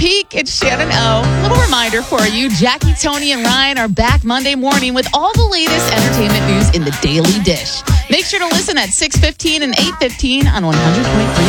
Peak. It's Shannon O. Little reminder for you, Jackie, Tony, and Ryan are back Monday morning with all the latest entertainment news in the Daily Dish. Make sure to listen at 6:15 and 8:15 on 100.3